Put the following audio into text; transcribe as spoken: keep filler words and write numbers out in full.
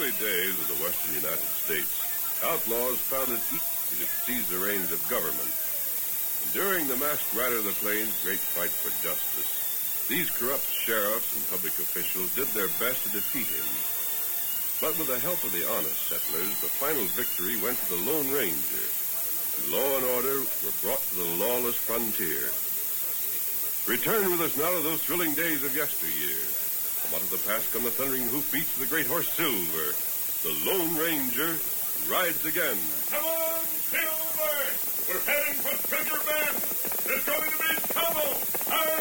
early days of the western United States, outlaws found it easy to seize the reins of government. And during the Masked Rider of the Plains' great fight for justice, these corrupt sheriffs and public officials did their best to defeat him. But with the help of the honest settlers, the final victory went to the Lone Ranger. And law and order were brought to the lawless frontier. Return with us now to those thrilling days of yesteryear. From out of the past come the thundering hoofbeats of the great horse Silver. The Lone Ranger rides again. Come on, Silver! We're heading for Treasure Bend! There's going to be trouble!